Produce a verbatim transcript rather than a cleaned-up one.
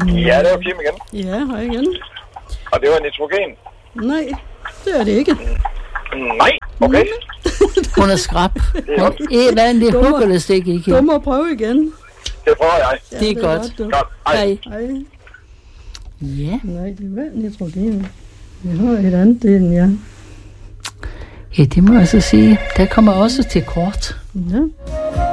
Ja, det var Kim igen. Ja, hej igen. Og det var nitrogen. Nej, det er det ikke. Nej, okay. Hun er skrab. Hun er hvad det hugger det stik ikke. Du må prøve igen. Det prøver jeg. Ja, det er det godt. godt godt. Hej. Hej. Ja. Nej, det var nitrogen. Jeg har et andet del, ja. Ja, det må jeg så sige. Der kommer også til kort. Ja.